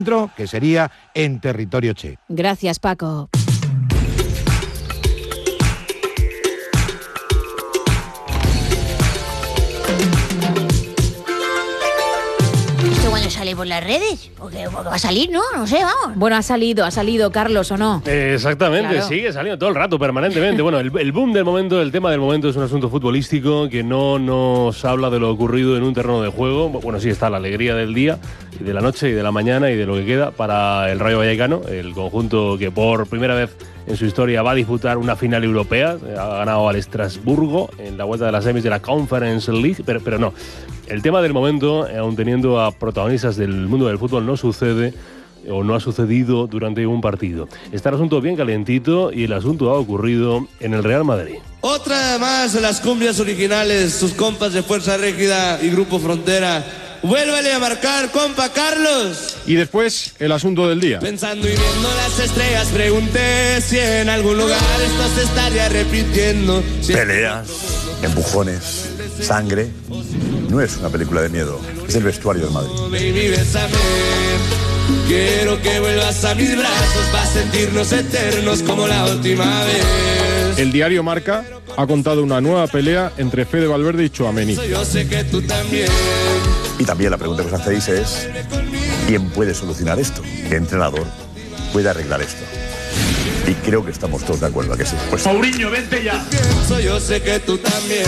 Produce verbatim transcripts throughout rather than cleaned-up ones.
que sería en territorio che. Gracias, Paco. ¿Sale por las redes? ¿O qué, o qué va a salir, no? No sé, vamos. Bueno, ha salido, ha salido, Carlos, ¿o no? Eh, exactamente, claro. Sigue saliendo todo el rato, permanentemente. Bueno, el, el boom del momento, el tema del momento es un asunto futbolístico que no nos habla de lo ocurrido en un terreno de juego. Bueno, sí está la alegría del día, y de la noche y de la mañana y de lo que queda para el Rayo Vallecano, el conjunto que por primera vez en su historia va a disputar una final europea. Ha ganado al Estrasburgo en la vuelta de las semis de la Conference League, pero, pero no. El tema del momento, aun teniendo a protagonistas del mundo del fútbol, no sucede o no ha sucedido durante un partido. Está el asunto bien calentito y el asunto ha ocurrido en el Real Madrid. Otra más de las cumbias originales, sus compas de Fuerza Régida y Grupo Frontera. Vuélvale a marcar, compa Carlos. Y después, el asunto del día. Pensando y viendo las estrellas, pregunté si en algún lugar esto se estaría repitiendo. Si Peleas, empujones, sangre. No es una película de miedo, es el vestuario del Madrid. Baby, bésame. Quiero que vuelvas a mis brazos para sentirnos eternos como la última vez. El diario Marca ha contado una nueva pelea entre Fede Valverde y Tchouaméni. Yo sé que tú también. Y también la pregunta que os hacéis es, ¿quién puede solucionar esto? ¿Qué entrenador puede arreglar esto? Y creo que estamos todos de acuerdo a que sí. Pues Mourinho, vente ya. Yo sé que tú también.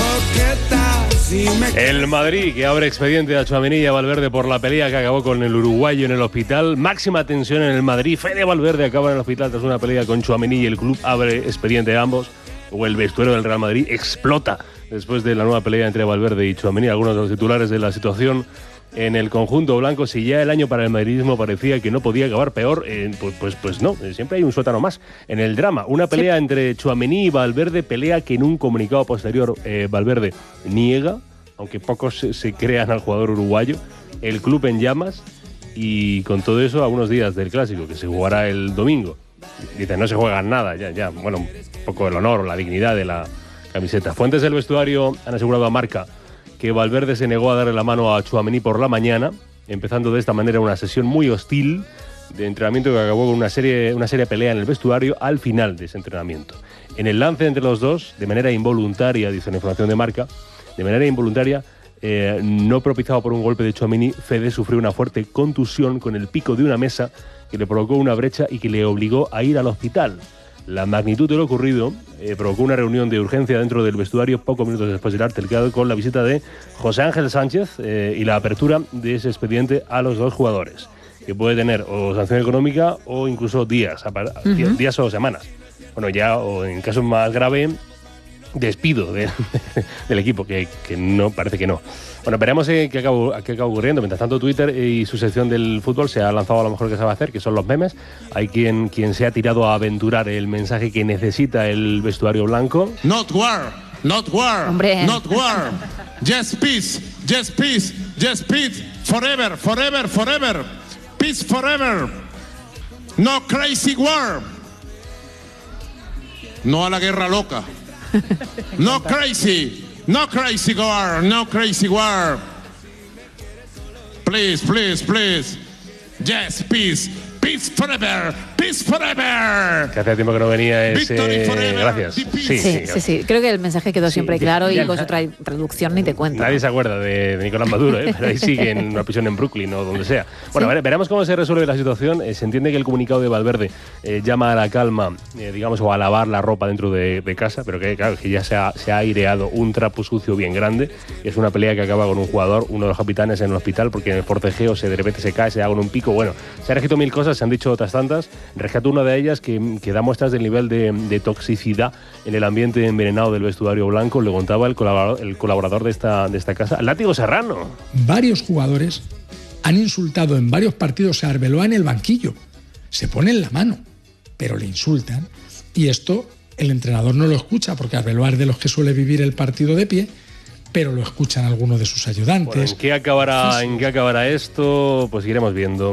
El Madrid, que abre expediente a Tchouaméni y a Valverde por la pelea que acabó con el uruguayo en el hospital. Máxima tensión en el Madrid. Fede Valverde acaba en el hospital tras una pelea con Tchouaméni y el club abre expediente a ambos. O el vestuario del Real Madrid explota después de la nueva pelea entre Valverde y Tchouaméni. Algunos de los titulares de la situación en el conjunto blanco. Si ya el año para el madridismo parecía que no podía acabar peor, eh, pues, pues, pues no, siempre hay un sótano más en el drama. Una pelea sí. entre Tchouaméni y Valverde, pelea que en un comunicado posterior eh, Valverde niega, aunque pocos se, se crean al jugador uruguayo. El club en llamas y con todo eso a unos días del Clásico, que se jugará el domingo. Dice, no se juega nada, ya, ya, bueno, un poco el honor, la dignidad de la camiseta. Fuentes del vestuario han asegurado a Marca que Valverde se negó a darle la mano a Tchouaméni por la mañana, empezando de esta manera una sesión muy hostil de entrenamiento que acabó con una serie, una seria pelea en el vestuario al final de ese entrenamiento. En el lance entre los dos, de manera involuntaria, dice la información de Marca, de manera involuntaria, eh, no propiciado por un golpe de Tchouaméni, Fede sufrió una fuerte contusión con el pico de una mesa que le provocó una brecha y que le obligó a ir al hospital. La magnitud de lo ocurrido eh, provocó una reunión de urgencia dentro del vestuario pocos minutos después del altercado, con la visita de José Ángel Sánchez eh, y la apertura de ese expediente a los dos jugadores, que puede tener o sanción económica o incluso días, uh-huh. días o semanas. Bueno, ya, o en caso más grave, despido de, del equipo, que, que no, parece que no. Bueno, veremos eh, qué, acaba, qué acaba ocurriendo. Mientras tanto, Twitter y su sección del fútbol se ha lanzado a lo mejor que sabe hacer, que son los memes. Hay quien, quien se ha tirado a aventurar el mensaje que necesita el vestuario blanco. Not war, not war, Hombre. not war. Just peace, just peace, just peace. Forever, forever, forever. Peace forever. No crazy war. No a la guerra loca. No crazy. No crazy war, no crazy war. Please, please, please. Yes, peace. Peace forever. Peace forever. Que hace tiempo que no venía ese... Gracias. Sí sí, sí, sí, sí. Creo que el mensaje quedó sí, siempre claro y con su tra- traducción ni te cuento. Nadie se acuerda de, de Nicolás Maduro, ¿eh? Pero ahí sigue en una prisión en Brooklyn o donde sea. Bueno, ¿sí? Veremos cómo se resuelve la situación. Eh, se entiende que el comunicado de Valverde eh, llama a la calma, eh, digamos, o a lavar la ropa dentro de, de casa, pero que claro, que ya se ha, se ha aireado un trapo sucio bien grande. Es una pelea que acaba con un jugador, uno de los capitanes en el hospital, porque en el forcejeo se de repente se cae, se da con un pico. Bueno, se han registrado mil cosas, se han dicho otras tantas. Rescato una de ellas que, que da muestras del nivel de, de toxicidad en el ambiente envenenado del vestuario blanco. Le contaba el colaborador, el colaborador de esta, de esta casa, Látigo Serrano. Varios jugadores han insultado en varios partidos a Arbeloa en el banquillo. Se ponen la mano, pero le insultan. Y esto el entrenador no lo escucha, porque Arbeloa es de los que suele vivir el partido de pie, pero lo escuchan algunos de sus ayudantes. Bueno, ¿en qué acabará, ¿en qué acabará esto? Pues iremos viendo.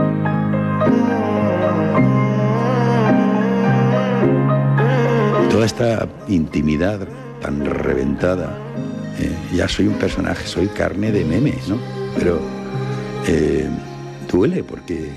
Toda esta intimidad tan reventada, eh, ya soy un personaje, soy carne de memes, ¿no? Pero eh, duele porque